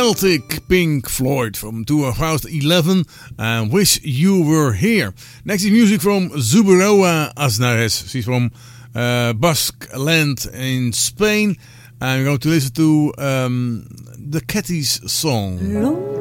Celtic Pink Floyd from 2011 and Wish You Were Here. Next is music from Zuberoa Aznares. She's from Basque land in Spain. And we're going to listen to the Catties song.